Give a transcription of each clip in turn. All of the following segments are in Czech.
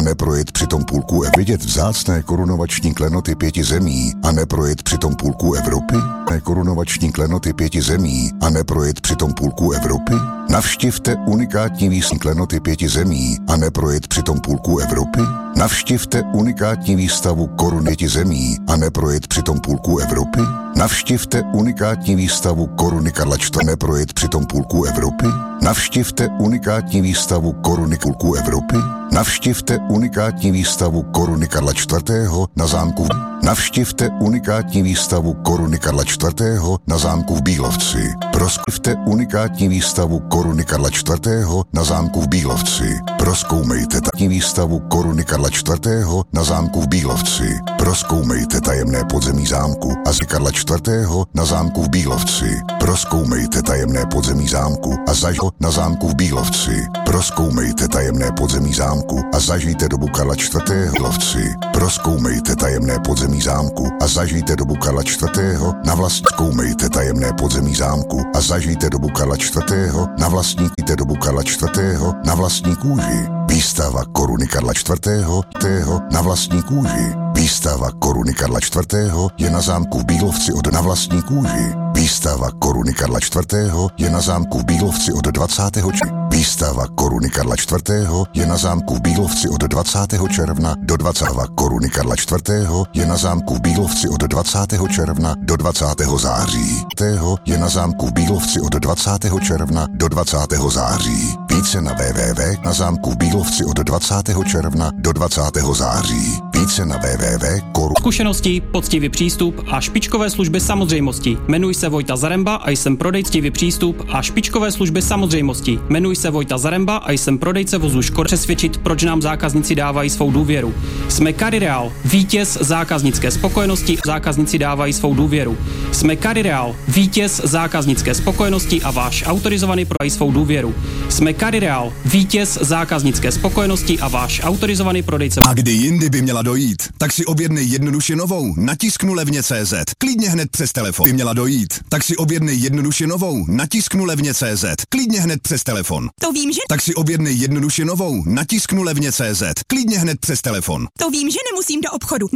neprojet přitom půlku vidět vzácné korunovační klenoty 5 zemí a neprojet přitom půlku Evropy? Korunovační klenoty 5 zemí a neprojet přitom půlku Evropy? Navštivte unikátní výstavu klenoty 5 zemí a neprojet přitom půlku Evropy? Navštivte unikátní výstavu koruny 5 zemí a neprojet přitom půlku Evropy? Navštivte unikátní výstavu koruny Karla IV. Neprojet přitom půlku Evropy? Navštivte unikátní výstavu koruny půlku Evropy? Navštivte unikátní výstavu koruny Karla IV. Na zámku. Navštivte unikátní výstavu koruny Karla IV. Na zámku v Bílovci. Prozkoumejte unikátní výstavu koruny Karla IV. Na zámku v Bílovci. Prozkoumejte tajemnou výstavu koruny Karla IV. Na zámku v Bílovci. Prozkoumejte tajemné podzemí zámku a z Karla IV. Na zámku v Bílovci. Prozkoumejte tajemné podzemí zámku a zažijte na zámku v Bílovci. Prozkoumejte tajemné podzemí zámku a zažijte dobu Karla IV. Bílovci. Prozkoumejte tajemné podzemí zámku a zažijte dobu Karla IV. Na vlastní. Zkoumejte tajemné podzemí zámku a zažijte dobu Karla IV. Na vlastní. Dobu Karla IV. Na vlastní kůži. Výstava koruny Karla IV. Na vlastní kůži. Výstava koruny Karla IV. je na zámku v Bílovci od na vlastní kůži. Výstava koruny Karla IV. je na zámku v Bílovci od 20. Výstava koruny Karla IV. je na zámku v Bílovci od 20. června do 20. koruny Karla IV. je na zámku v Bílovci od 20. června do 20. září. Je na zámku v Bílovci od 20. června do 20. září. Více na www. Na zámku v Bílovci od 20. června do 20. září. Více na www. Zkušenosti, poctivý přístup a špičkové služby samozřejmosti. Jmenuji se Vojta Zaremba a jsem prodejcivý přístup a špičkové služby samozřejmosti. Jmenuji se Vojta Zaremba a jsem prodejce vozu Škoda. Přesvědčit, proč nám zákazníci dávají svou důvěru. Jsme Carireal, vítěz zákaznické spokojenosti, zákazníci dávají svou důvěru. Jsme Carireal, vítěz zákaznické spokojenosti a váš autorizovaný prodej svou důvěru. Jsme Carireal, vítěz zákaznické spokojenosti a váš autorizovaný prodejce. A kdy jindy by měla dojít, tak si objednej jednoduše novou na tisknu levně.cz. Klidně hned přes telefon. By měla dojít, tak si objednej jednoduše novou na tisknu levně.cz. Klidně hned přes telefon. To vím, že... Tak si objednej jednoduše novou na tisknu levně.cz. Klidně hned přes telefon. To vím, že nemusím do obchodu.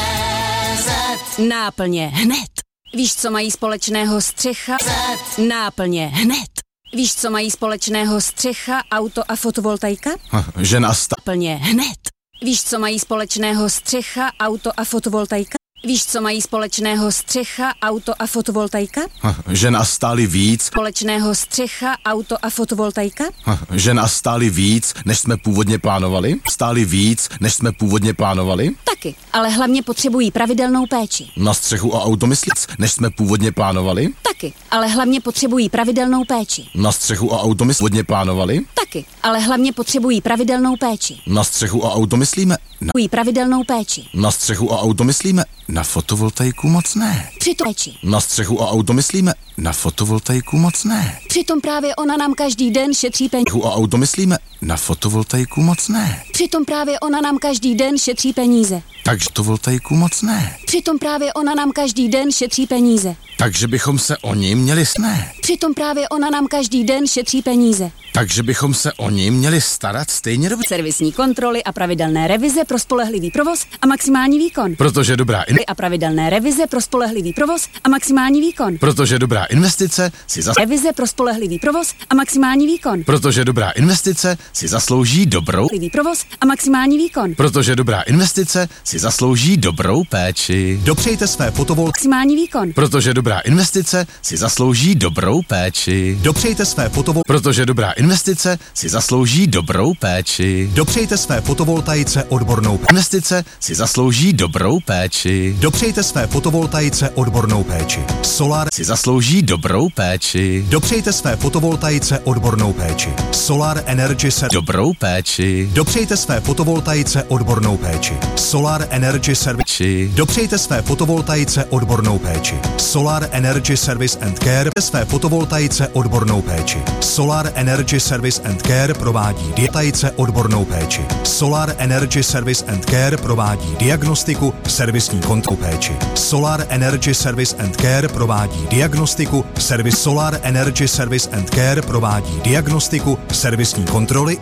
Náplně hned. Víš, co mají společného střecha? Náplně hned. Víš, co mají společného střecha, auto a fotovoltaika? Žena Náplně hned. Víš, co mají společného střecha, auto a fotovoltaika? Víš, co mají společného střecha, auto a fotovoltaika? Žena stáli víc. Společného střecha, auto a fotovoltaika? Žena stáli víc, než jsme původně plánovali? Stáli víc, než jsme původně plánovali? Taky, ale hlavně potřebují pravidelnou péči. Na střechu a auto myslíc, než jsme původně plánovali? Taky, ale hlavně potřebují pravidelnou péči. Na střechu a auto původně plánovali? Taky, ale hlavně potřebují pravidelnou péči. Na střechu a auto myslíme? Pravidelnou péči. Na střechu a auto myslíme? Na fotovoltaiku moc ne. Přitom péči. Na střechu a auto myslíme? Na fotovoltaiku moc ne. Přitom právě ona nám každý den šetří peníze. A auto myslíme? Na fotovoltaiku moc ne. Přitom právě ona nám každý den šetří peníze. Takže fotovoltaiku moc ne. Přitom právě ona nám každý den šetří peníze. Takže bychom se o ní měli ne. Přitom právě ona nám každý den šetří peníze. Takže bychom se o ní měli starat stejně dobře. Servisní kontroly a pravidelné revize pro spolehlivý provoz a maximální výkon. Protože dobrá a pravidelné revize pro spolehlivý provoz a maximální výkon. Protože dobrá investice si revize pro spolehlivý provoz a maximální výkon. Protože dobrá investice si zaslouží dobrou provoz a maximální výkon. Protože dobrá investice si zaslouží dobrou péči. Dopřejte své maximální výkon. Protože dobrá investice si zaslouží dobrou péči. Dopřejte své protože dobrá investice si zaslouží dobrou péči. Dopřejte své fotovoltaice odbornou investice si zaslouží dobrou péči. Dopřejte své fotovoltaice odbornou péči. Solar si zaslouží dobrou péči. Dopřejte své fotovoltaice odbornou péči. Solar Energy Service dobrou péči. Dopřejte své fotovoltaice odbornou péči. Solar Energy Service. Dopřejte své fotovoltaice odbornou péči. Solar Energy Service and Care své fotovoltaice odbornou péči. Solar Energy Service and Care provádí diagnostiku odbornou péči. Solar Energy Service and Care provádí diagnostiku, servisní kontrolu péči. Solar Energy Service and Care provádí diagnostiku, servis Solar Energy Service and Care provádí diagnostiku, servisní kontroly